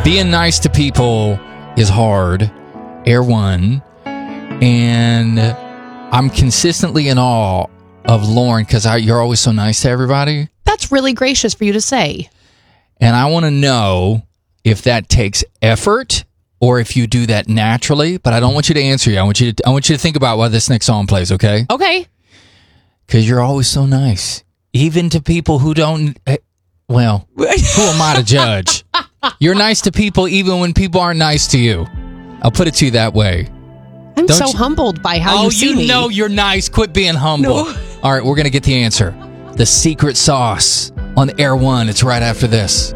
Being nice to people is hard, Air One. And I'm consistently in awe of Lauren because you're always so nice to everybody. That's really gracious for you to say. And I want to know if that takes effort or if you do that naturally. But I don't want you to answer you. I want you to think about why this next song plays, okay? Okay. Because you're always so nice. Even to people who don't... Well, who am I to judge? You're nice to people even when people aren't nice to you. I'll put it to you that way. I'm so humbled by how you see me. Oh, you know you're nice. Quit being humble. No. All right, we're going to get the answer. The secret sauce on Air One. It's right after this.